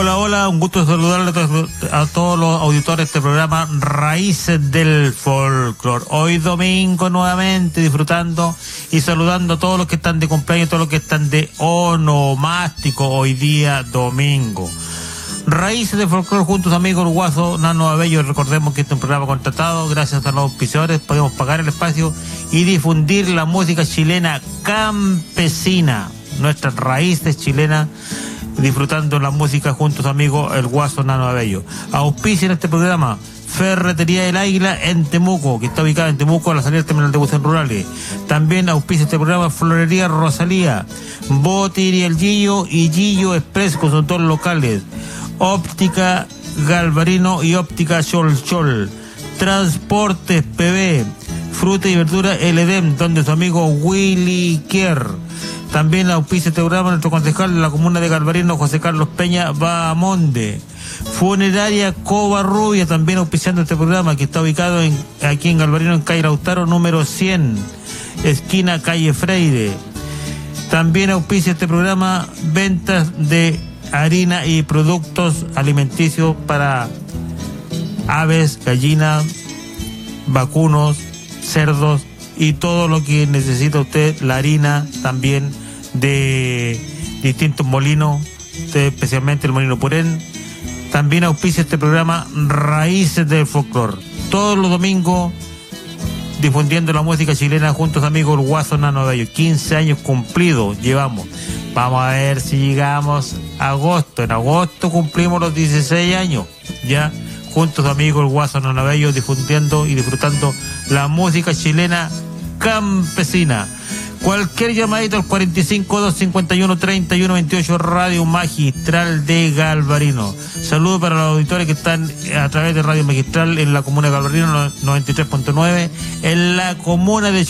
Hola, hola, un gusto saludarle a todos los auditores de este programa Raíces del Folclore. Hoy domingo nuevamente disfrutando y saludando a todos los que están de cumpleaños, todos los que están de onomástico hoy día domingo. Raíces del Folclore junto a sus amigos el Guaso Nano Abello. Recordemos que este es un programa contratado, gracias a los auspiciadores podemos pagar el espacio y difundir la música chilena campesina, nuestras raíces chilenas, disfrutando la música junto a su amigo el Guaso Nano Abello. Auspicia en este programa Ferretería del Águila en Temuco, que está ubicada en Temuco a la salida del terminal de buses rurales. También auspicia este programa Florería Rosalía, Botiria El Gillo y Gillo Express con sus dos locales, Óptica Galvarino y Óptica Chol, Transportes PB, Fruta y Verdura El Edén, donde su amigo Willy Kier. También auspicia este programa nuestro concejal de la comuna de Galvarino, José Carlos Peña Bahamonde. Funeraria Covarrubia, también auspiciando este programa, que está ubicado aquí en Galvarino, en calle Lautaro, número 100, esquina calle Freire. También auspicia este programa ventas de harina y productos alimenticios para aves, gallinas, vacunos, cerdos y todo lo que necesita usted, la harina también de distintos molinos, especialmente el molino Purén. También auspicia este programa Raíces del Folclore, todos los domingos difundiendo la música chilena junto a sus amigos el Guaso Nano Abello. 15 años cumplidos llevamos. Vamos a ver si llegamos a agosto. En agosto cumplimos los 16 años ya, junto a su amigo el Guaso Nano Abello, difundiendo y disfrutando la música chilena campesina. Cualquier llamadito al 45-251-3128, Radio Magistral de Galvarino. Saludos para los auditores que están a través de Radio Magistral en la comuna de Galvarino 93.9, en la comuna de